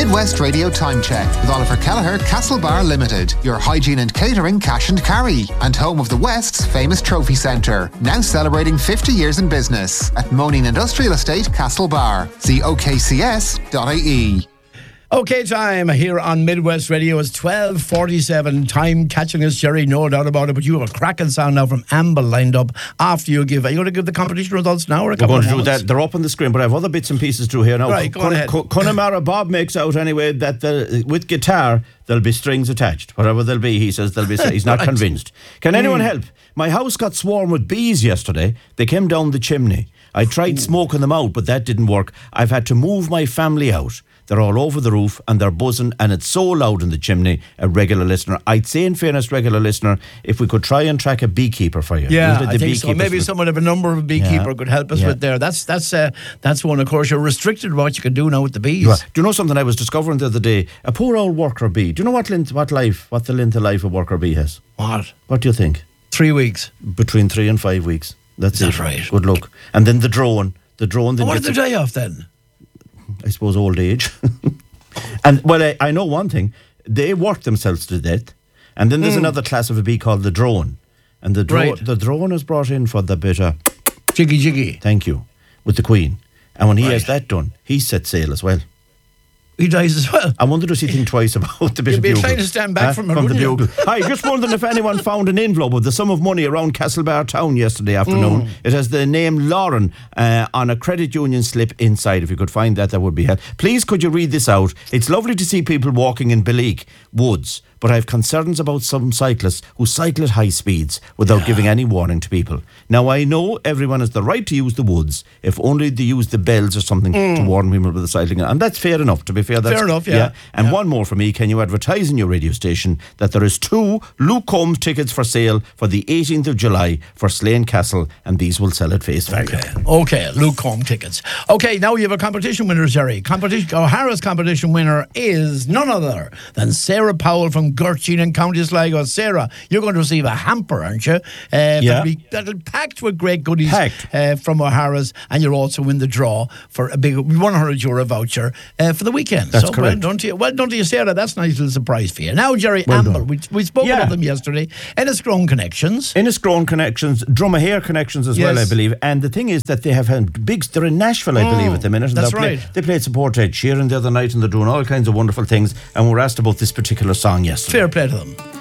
Midwest Radio Time Check with Oliver Kelleher, Castlebar Limited, your hygiene and catering cash and carry, and home of the West's famous trophy centre, now celebrating 50 years in business at Moaning Industrial Estate, Castlebar. See okcs.ie. Okay, time here on Midwest Radio is 12:47. Time catching us, Jerry, no doubt about it. But you have a cracking sound now from Amble lined up after you give. Are you going to give the competition results now? Or We're going to do that. They're up on the screen, but I have other bits and pieces through here now. Right, go ahead. Connemara Bob makes out anyway that with guitar there'll be strings attached. Whatever they'll be, he says they'll be. He's not convinced. Can anyone help? My house got swarmed with bees yesterday. They came down the chimney. I tried smoking them out, but that didn't work. I've had to move my family out. They're all over the roof and they're buzzing and it's so loud in the chimney. A regular listener, I'd say in fairness, regular listener, if we could try and track a beekeeper for you. Yeah, I think so. Maybe someone of a number of a beekeeper could help us with there. That's one. Of course, you're restricted what you can do now with the bees. Do you know something I was discovering the other day? A poor old worker bee. Do you know what the length of life a worker bee has? What do you think? 3 weeks. Between 3 and 5 weeks. That's it. Right. Good luck. And then the drone. Then what did they die off then? I suppose old age. And well, I know one thing. They work themselves to death. And then there's another class of a bee called the drone. And the drone is brought in for the bit of jiggy. Thank you. With the Queen. And when he has that done, he sets sail as well. He dies as well. I wonder, does he think twice about the bit of bugle? You'd be trying to stand back from the bugle. Hi, just wondering if anyone found an envelope with the sum of money around Castlebar town yesterday afternoon. It has the name Lauren on a credit union slip inside. If you could find that would be helpful. Please, could you read this out? It's lovely to see people walking in Belleek Woods, but I have concerns about some cyclists who cycle at high speeds without giving any warning to people. Now, I know everyone has the right to use the woods, if only they use the bells or something to warn people about the cycling. And that's fair enough, to be fair. That's fair enough, yeah. And one more for me. Can you advertise in your radio station that there is 2 Luke Combs tickets for sale for the 18th of July for Slane Castle, and these will sell at face value. Okay, Luke Combs tickets. Okay, now you have a competition winner, Jerry. O'Hara's competition winner is none other than Sarah Powell from Gurteen in County Sligo. Sarah, you're going to receive a hamper, aren't you? That'll be packed with great goodies from O'Hara's, and you'll also win the draw for a big €100 voucher for the weekend. That's correct. Well done to you, Sarah. That's a nice little surprise for you. Now, Jerry, Amble, we spoke about them yesterday. Enniscrone Connections. Dromahair Connections as well, I believe. And the thing is that they have had they're in Nashville, I believe, at the minute. That's right. They played support Ed Sheeran the other night, and they're doing all kinds of wonderful things. And we were asked about this particular song yesterday. Fair play to them.